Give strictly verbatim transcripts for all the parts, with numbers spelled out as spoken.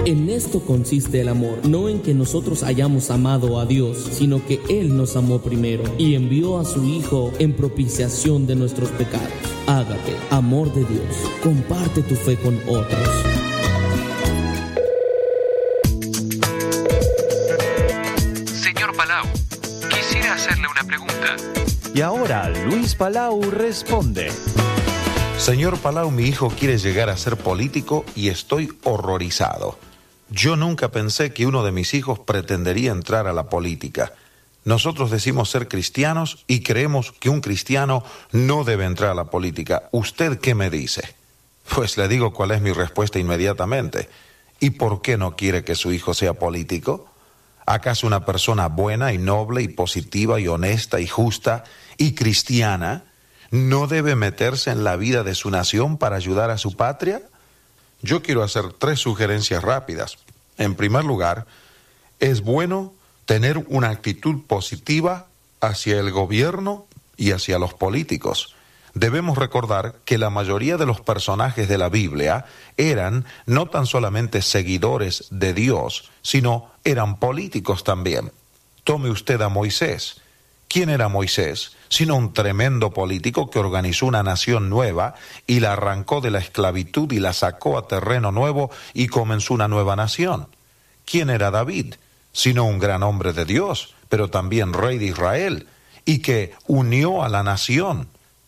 En esto consiste el amor, no en que nosotros hayamos amado a Dios, sino que Él nos amó primero y envió a su Hijo en propiciación de nuestros pecados. Ágape, amor de Dios. Comparte tu fe con otros. Señor Palau, quisiera hacerle una pregunta. Y ahora Luis Palau responde. Señor Palau, mi hijo quiere llegar a ser político y estoy horrorizado. Yo nunca pensé que uno de mis hijos pretendería entrar a la política. Nosotros decimos ser cristianos y creemos que un cristiano no debe entrar a la política. ¿Usted qué me dice? Pues le digo cuál es mi respuesta inmediatamente. ¿Y por qué no quiere que su hijo sea político? ¿Acaso una persona buena y noble y positiva y honesta y justa y cristiana no debe meterse en la vida de su nación para ayudar a su patria? Yo quiero hacer tres sugerencias rápidas. En primer lugar, es bueno tener una actitud positiva hacia el gobierno y hacia los políticos. Debemos recordar que la mayoría de los personajes de la Biblia eran no tan solamente seguidores de Dios, sino eran políticos también. Tome usted a Moisés. ¿Quién era Moisés? Sino un tremendo político que organizó una nación nueva y la arrancó de la esclavitud y la sacó a terreno nuevo y comenzó una nueva nación. ¿Quién era David? Sino un gran hombre de Dios, pero también rey de Israel, y que unió a la nación.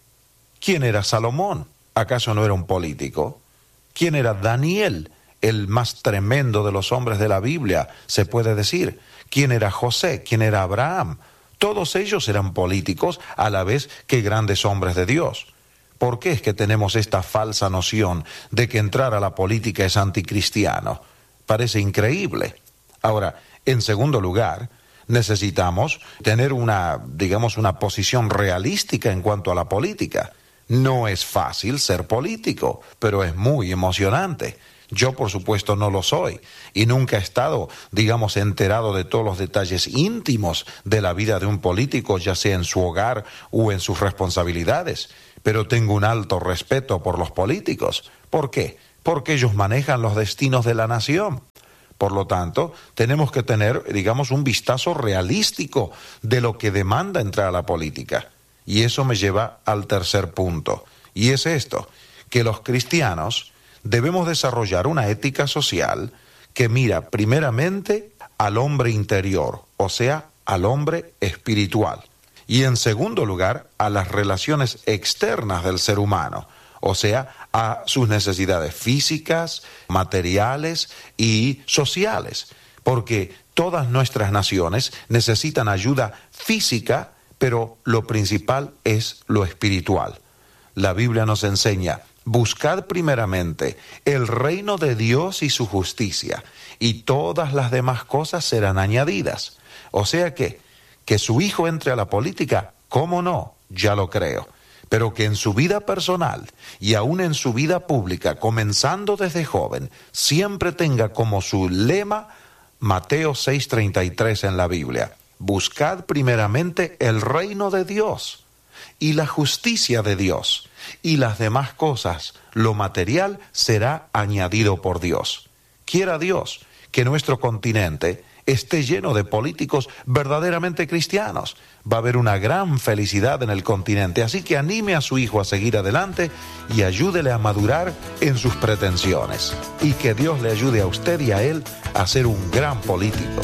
¿Quién era Salomón? ¿Acaso no era un político? ¿Quién era Daniel? El más tremendo de los hombres de la Biblia, se puede decir. ¿Quién era José? ¿Quién era Abraham? Todos ellos eran políticos a la vez que grandes hombres de Dios. ¿Por qué es que tenemos esta falsa noción de que entrar a la política es anticristiano? Parece increíble. Ahora, en segundo lugar, necesitamos tener una, digamos, una posición realística en cuanto a la política. No es fácil ser político, pero es muy emocionante. Yo, por supuesto, no lo soy y nunca he estado, digamos, enterado de todos los detalles íntimos de la vida de un político, ya sea en su hogar o en sus responsabilidades. Pero tengo un alto respeto por los políticos. ¿Por qué? Porque ellos manejan los destinos de la nación. Por lo tanto, tenemos que tener, digamos, un vistazo realístico de lo que demanda entrar a la política. Y eso me lleva al tercer punto. Y es esto, que los cristianos debemos desarrollar una ética social que mira primeramente al hombre interior, o sea, al hombre espiritual. Y en segundo lugar, a las relaciones externas del ser humano, o sea, a sus necesidades físicas, materiales y sociales. Porque todas nuestras naciones necesitan ayuda física, pero lo principal es lo espiritual. La Biblia nos enseña: buscad primeramente el reino de Dios y su justicia, y todas las demás cosas serán añadidas. O sea que, que su hijo entre a la política, ¿cómo no? Ya lo creo. Pero que en su vida personal y aún en su vida pública, comenzando desde joven, siempre tenga como su lema Mateo seis treinta y tres en la Biblia. Buscad primeramente el reino de Dios y la justicia de Dios, y las demás cosas, lo material, será añadido por Dios. Quiera Dios que nuestro continente esté lleno de políticos verdaderamente cristianos. Va a haber una gran felicidad en el continente, así que anime a su hijo a seguir adelante y ayúdele a madurar en sus pretensiones. Y que Dios le ayude a usted y a él a ser un gran político.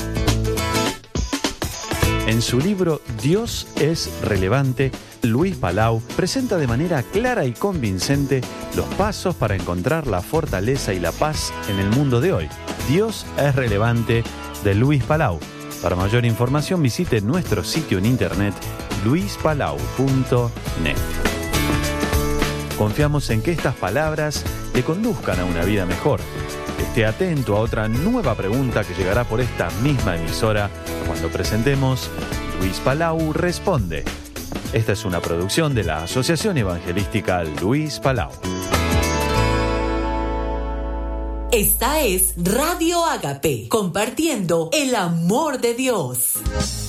En su libro Dios es relevante, Luis Palau presenta de manera clara y convincente los pasos para encontrar la fortaleza y la paz en el mundo de hoy. Dios es relevante, de Luis Palau. Para mayor información visite nuestro sitio en internet luis palau punto net. Confiamos en que estas palabras le conduzcan a una vida mejor. Esté atento a otra nueva pregunta que llegará por esta misma emisora cuando presentemos Luis Palau Responde. Esta es una producción de la Asociación Evangelística Luis Palau. Esta es Radio Ágape, compartiendo el amor de Dios.